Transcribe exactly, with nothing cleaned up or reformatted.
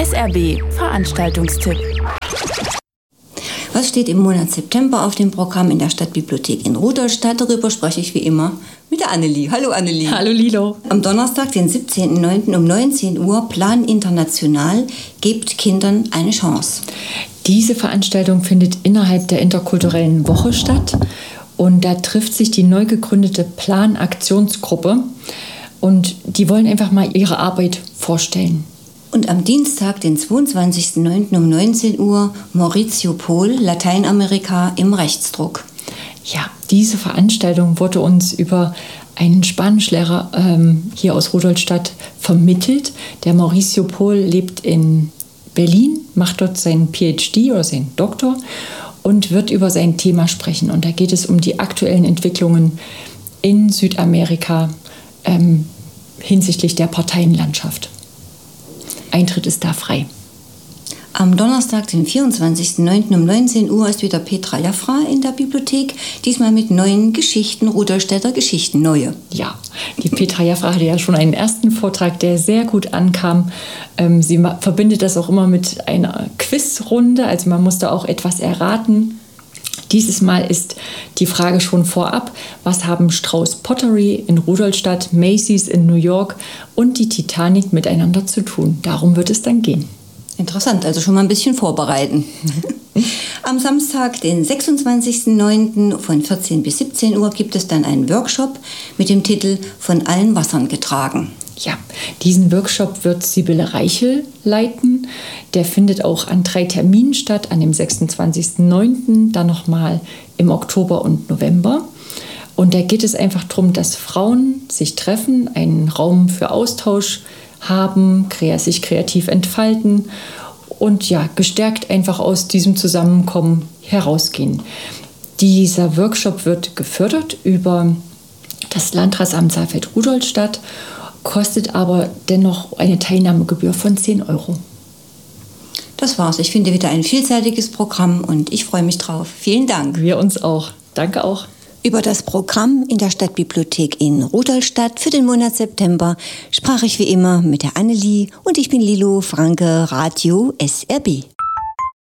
S R B Veranstaltungstipp. Was steht im Monat September auf dem Programm in der Stadtbibliothek in Rudolstadt? Darüber spreche ich wie immer mit der Annelie. Hallo Annelie. Hallo Lilo. Am Donnerstag, den siebzehnten neunten um neunzehn Uhr, Plan International, gebt Kindern eine Chance. Diese Veranstaltung findet innerhalb der interkulturellen Woche statt und da trifft sich die neu gegründete Plan-Aktionsgruppe und die wollen einfach mal ihre Arbeit vorstellen. Und am Dienstag, den zweiundzwanzigsten neunten um neunzehn Uhr, Maurizio Pohl, Lateinamerika im Rechtsdruck. Ja, diese Veranstaltung wurde uns über einen Spanischlehrer ähm, hier aus Rudolstadt vermittelt. Der Maurizio Pohl lebt in Berlin, macht dort seinen P H D oder seinen Doktor und wird über sein Thema sprechen. Und da geht es um die aktuellen Entwicklungen in Südamerika ähm, hinsichtlich der Parteienlandschaft. Eintritt ist da frei. Am Donnerstag, den vierundzwanzigsten neunten um neunzehn Uhr, ist wieder Petra Jaffra in der Bibliothek, diesmal mit neuen Geschichten, Rudolstädter Geschichten, neue. Ja, die Petra Jaffra hatte ja schon einen ersten Vortrag, der sehr gut ankam. Ähm, sie ma- verbindet das auch immer mit einer Quizrunde, also man musste auch etwas erraten. Dieses Mal ist die Frage schon vorab, was haben Strauß Pottery in Rudolstadt, Macy's in New York und die Titanic miteinander zu tun? Darum wird es dann gehen. Interessant, also schon mal ein bisschen vorbereiten. Am Samstag, den sechsundzwanzigsten neunten von vierzehn bis siebzehn Uhr, gibt es dann einen Workshop mit dem Titel Von allen Wassern getragen. Ja, diesen Workshop wird Sibylle Reichel leiten. Der findet auch an drei Terminen statt, an dem sechsundzwanzigsten neunten, dann nochmal im Oktober und November. Und da geht es einfach darum, dass Frauen sich treffen, einen Raum für Austausch haben, sich kreativ entfalten und ja, gestärkt einfach aus diesem Zusammenkommen herausgehen. Dieser Workshop wird gefördert über das Landratsamt Saalfeld-Rudolstadt, kostet aber dennoch eine Teilnahmegebühr von zehn Euro. Das war's. Ich finde wieder ein vielseitiges Programm und ich freue mich drauf. Vielen Dank. Wir uns auch. Danke auch. Über das Programm in der Stadtbibliothek in Rudolstadt für den Monat September sprach ich wie immer mit der Annelie und ich bin Lilo Franke, Radio S R B.